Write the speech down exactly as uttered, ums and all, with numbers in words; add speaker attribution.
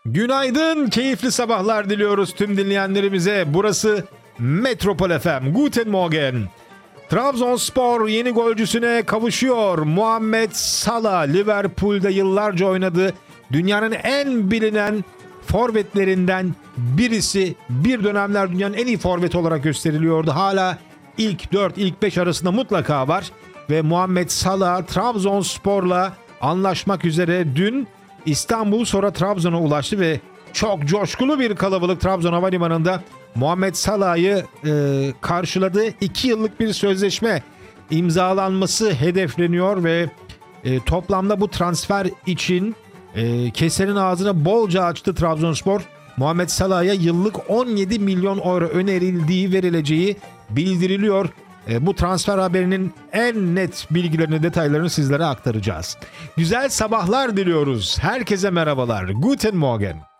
Speaker 1: Günaydın, keyifli sabahlar diliyoruz tüm dinleyenlerimize. Burası Metropol F M. Guten Morgen. Trabzonspor yeni golcüsüne kavuşuyor. Muhammed Salah Liverpool'da yıllarca oynadı. Dünyanın en bilinen forvetlerinden birisi. Bir dönemler dünyanın en iyi forveti olarak gösteriliyordu. Hala ilk dört, ilk beş arasında mutlaka var. Ve Muhammed Salah Trabzonspor'la anlaşmak üzere dün İstanbul sonra Trabzon'a ulaştı ve çok coşkulu bir kalabalık Trabzon Havalimanı'nda Muhammed Salah'ı e, karşıladı. iki yıllık bir sözleşme imzalanması hedefleniyor ve e, toplamda bu transfer için e, kesenin ağzına bolca açtı Trabzonspor. Muhammed Salah'a yıllık on yedi milyon euro önerildiği verileceği bildiriliyor. E, bu transfer haberinin en net bilgilerini, detaylarını sizlere aktaracağız. Güzel sabahlar diliyoruz. Herkese merhabalar. Guten Morgen.